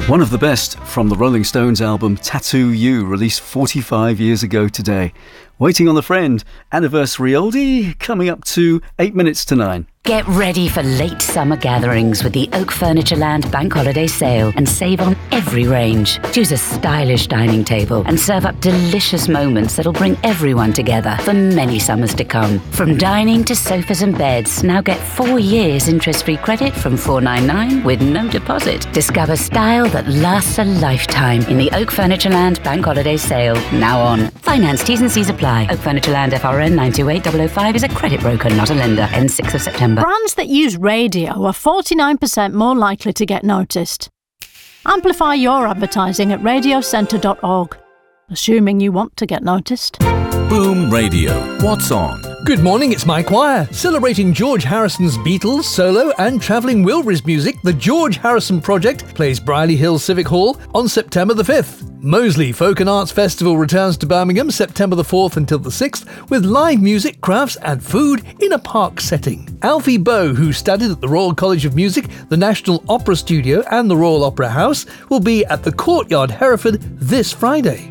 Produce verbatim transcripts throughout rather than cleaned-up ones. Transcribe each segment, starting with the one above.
One of the best from the Rolling Stones album Tattoo You, released forty-five years ago today. Waiting on the Friend, anniversary oldie, coming up to eight minutes to nine. Get ready for late summer gatherings with the Oak Furnitureland Bank Holiday Sale and save on every range. Choose a stylish dining table and serve up delicious moments that'll bring everyone together for many summers to come. From dining to sofas and beds, now get four years interest-free credit from four ninety-nine with no deposit. Discover style that lasts a lifetime in the Oak Furnitureland Bank Holiday Sale, now on. Finance T's and C's apply. Oak Furnitureland F R N nine two eight zero zero five is a credit broker, not a lender. Ends sixth of September. Brands that use radio are forty-nine percent more likely to get noticed. Amplify your advertising at radio centre dot org, assuming you want to get noticed. Boom Radio. What's on? Good morning, it's Mike Wire. Celebrating George Harrison's Beatles, solo and travelling Wilburys music, the George Harrison Project plays Brierley Hill Civic Hall on September the fifth. Moseley Folk and Arts Festival returns to Birmingham September the fourth until the sixth with live music, crafts and food in a park setting. Alfie Boe, who studied at the Royal College of Music, the National Opera Studio and the Royal Opera House, will be at the Courtyard, Hereford this Friday.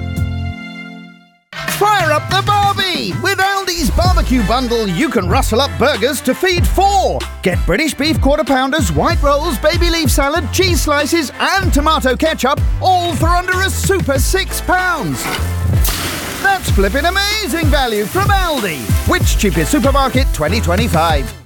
Fire up the barbie! With Aldi's barbecue bundle, you can rustle up burgers to feed four. Get British beef quarter pounders, white rolls, baby leaf salad, cheese slices and tomato ketchup, all for under a super six pounds. That's flipping amazing value from Aldi. Which cheapest supermarket twenty twenty-five?